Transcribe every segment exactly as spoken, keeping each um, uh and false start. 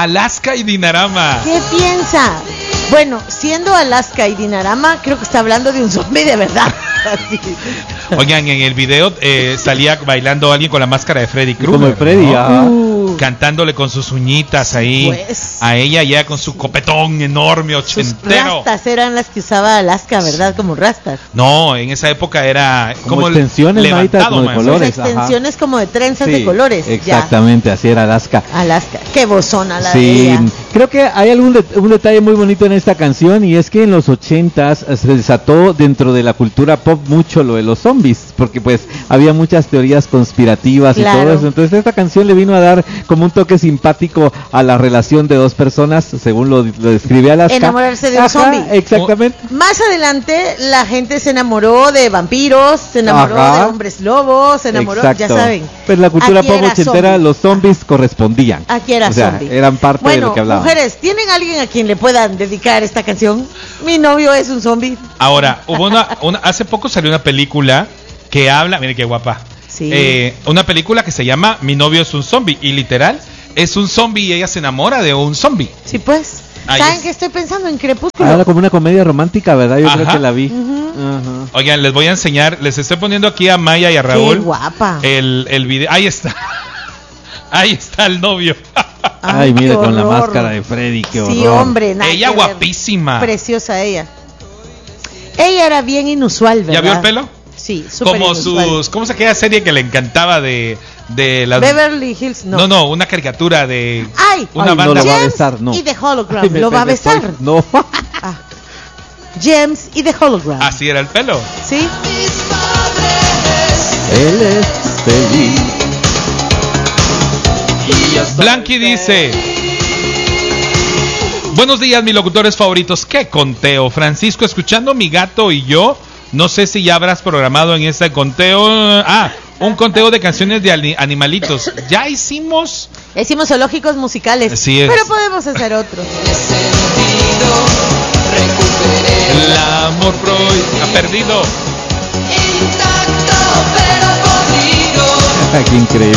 Alaska y Dinarama. ¿Qué piensa? Bueno, siendo Alaska y Dinarama, creo que está hablando de un zombie de verdad. Así. Oigan, en el video eh, salía bailando alguien con la máscara de Freddy Krueger. Como de Freddy, ¿no? ah. Uh, Cantándole con sus uñitas ahí. Pues. A ella ya con su copetón enorme Sus ochentero. rastas eran las que usaba Alaska, ¿verdad? Como rastas. No, en esa época era Como como extensiones, levantado, Maita, como de maestro. colores. Sus extensiones como de trenzas Sí, de colores. exactamente, así era Alaska. Ya. Alaska. Qué bozona la Sí, de ella. creo que hay algún de- un detalle muy bonito en esta canción, y es que en los ochentas se desató dentro de la cultura pop mucho lo de los zombies, porque pues había muchas teorías conspirativas Claro. y todo eso. Entonces esta canción le vino a dar como un toque simpático a la relación de dos personas, según lo, lo describe Alaska. Enamorarse de un Ajá, zombie. exactamente. Más adelante la gente se enamoró de vampiros, se enamoró Ajá. de hombres lobos, se enamoró, Exacto. ya saben. Pues la cultura Aquí pop era ochentera, zombie. los zombies correspondían. Aquí era o sea, zombie. eran parte bueno, de lo que hablaban. mujeres, ¿tienen alguien a quien le puedan dedicar esta canción? Mi novio es un zombie. Ahora, hubo una, una, hace poco salió una película que habla, mire qué guapa. Sí. Eh, una película que se llama Mi novio es un zombie, y literal es un zombie y ella se enamora de un zombie. Sí, pues. Ahí ¿Saben es. qué estoy pensando? En Crepúsculo. Ah, era como una comedia romántica, ¿verdad? Yo creo Ajá. que la vi. Ujú. Ajá. Oigan, les voy a enseñar, les estoy poniendo aquí a Maya y a Raúl. Qué guapa. El, el video, ahí está. Ahí está el novio. Ay, mire, qué con la horror. máscara de Freddy, qué horror. Sí, hombre, nada Ella que ver. guapísima. Preciosa ella. Ella era bien inusual, ¿verdad? ¿Ya vio el pelo? Sí, súper Como inusual. sus, ¿cómo se aquella serie que le encantaba de, de las... Beverly Hills, no. No, no, una caricatura de Ay, una Ay, no banda. lo va a James besar, no. y The Hologram. Ay, me- ¿Lo va a me estoy- besar? No. Ah. James y The Hologram. Así era el pelo. ¿Sí? Él es feliz. Blanqui dice: buenos días, mis locutores favoritos. Qué conteo, Francisco, escuchando Mi Gato y Yo. No sé si ya habrás programado en este conteo. Ah, un conteo de canciones de ani- animalitos. Ya hicimos. Hicimos zoológicos musicales. Así es. Pero podemos hacer otros. El amor Freud ha perdido. Ay, qué increíble.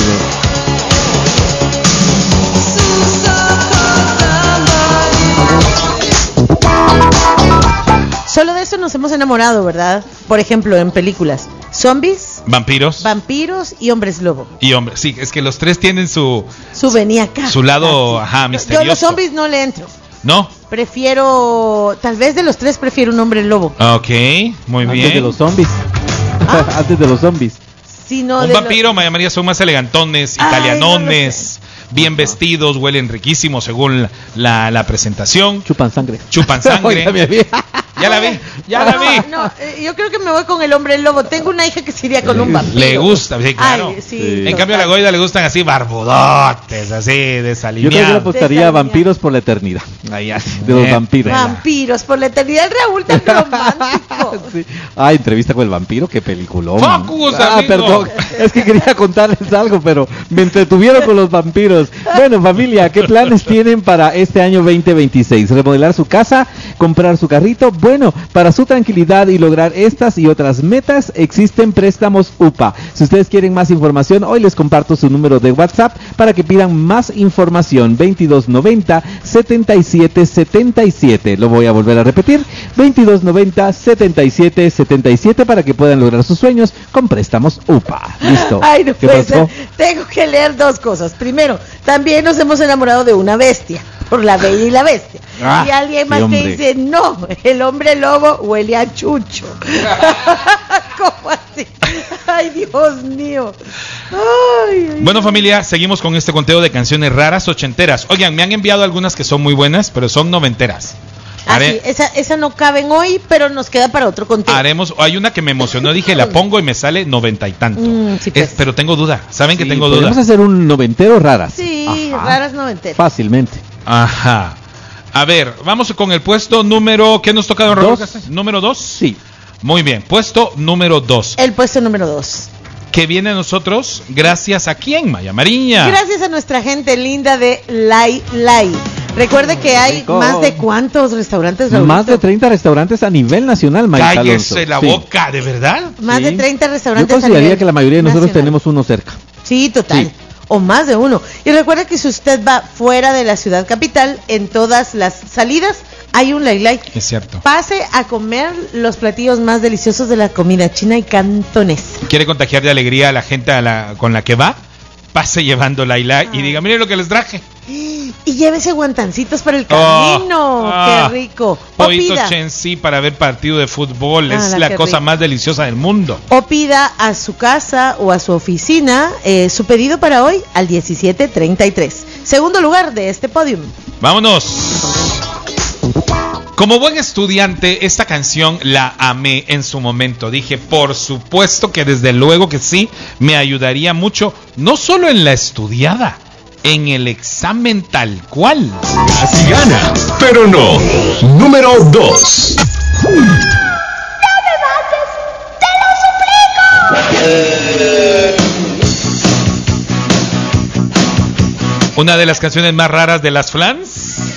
Solo de eso nos hemos enamorado, ¿verdad? Por ejemplo, en películas. Zombies, Vampiros vampiros y hombres lobo. y hombres. Sí, es que los tres tienen su, Su venía acá. su lado, Así. ajá, Yo misterioso. los zombies no le entro. ¿No? Prefiero, tal vez de los tres prefiero un hombre lobo. Ok, muy Antes bien. de los zombies. Ah. Antes de los zombies. Sino Un de vampiro, Maya María, son más elegantones, Ay, italianones, bien vestidos, huelen riquísimos según la, la presentación, Chupan sangre. chupan sangre. Oiga, mi vieja. Ya la vi, ya los... la vi. No, no, eh, yo creo que me voy con el hombre lobo. Tengo una hija que se iría con un vampiro. Le gusta, sí, claro. Ay, sí, Sí. En total. cambio a la Goida le gustan así barbudotes, así Yo creo que le desalineados. apostaría a Desalineado. Vampiros por la eternidad. Ahí así, de los Eh, vampiros. Vampiros por la eternidad. Raúl tan romántico. Sí. Ah, entrevista con el vampiro, qué peliculón. Focus, ah, amigo. perdón, es que quería contarles algo, pero me entretuvieron con los vampiros. Bueno, familia, ¿qué planes tienen para este año veinte veintiséis? ¿Remodelar su casa? ¿Comprar su carrito? Bueno, para su tranquilidad y lograr estas y otras metas, existen préstamos U P A. Si ustedes quieren más información, hoy les comparto su número de WhatsApp para que pidan más información. veintidós noventa, setenta y siete setenta y siete. Lo voy a volver a repetir. veintidós noventa, setenta y siete setenta y siete para que puedan lograr sus sueños con préstamos U P A. Listo. Ay, no ¿Qué puede pasó? ser. Tengo que leer dos cosas. Primero, también nos hemos enamorado de una bestia, por La Bella y la Bestia. Ah, y alguien más sí, que hombre. dice, no, el hombre lobo huele a chucho. ¿Cómo así? Ay, Dios mío. Ay, ay, Bueno, familia, seguimos con este conteo de canciones raras ochenteras. Oigan, me han enviado algunas que son muy buenas, pero son noventeras. Ah, Haré- sí, esa, esa no caben hoy, pero nos queda para otro conteo. haremos, hay una que me emocionó, dije, la pongo y me sale noventa y tanto. Mm, sí, pues. Es- pero tengo duda, ¿saben que Sí, tengo podemos duda? hacer un noventero raras. Sí, Ajá. raras noventeras. Fácilmente. Ajá. A ver, vamos con el puesto número, ¿qué nos toca, don Raúl Dos. Casas? ¿Número dos? Sí. Muy bien, puesto número dos. El puesto número dos. Que viene a nosotros gracias a quién, Maya María. Gracias a nuestra gente linda de Lai Lai. Recuerde que hay rico. más de cuántos restaurantes, Raulito? Más de treinta restaurantes a nivel nacional, Maita Alonso. Cállese la Sí. boca, ¿de verdad? Más Sí. de treinta Yo restaurantes. a consideraría nivel que la mayoría de nosotros nacional. tenemos uno cerca. Sí, total. Sí. o más de uno. Y recuerda que si usted va fuera de la ciudad capital, en todas las salidas hay un Lai Lai. Es cierto. Pase a comer los platillos más deliciosos de la comida china y cantonesa. ¿Quiere contagiar de alegría a la gente a la, con la que va? Pase llevando Lai Lai y diga, miren lo que les traje. Y llévese guantancitos para el camino. Oh, ah, ¡qué rico! Pollitos Chensí para ver partido de fútbol. Ah, es la cosa rico. más deliciosa del mundo. O pida a su casa o a su oficina eh, su pedido para hoy al diecisiete treinta y tres. Segundo lugar de este podium. ¡Vámonos! Como buen estudiante, esta canción la amé en su momento. Dije, por supuesto que desde luego que sí, me ayudaría mucho, no solo en la estudiada, en el examen tal cual. Casi gana, pero no. Número dos. ¡No me mates! ¡Te lo suplico! Una de las canciones más raras de las Flans.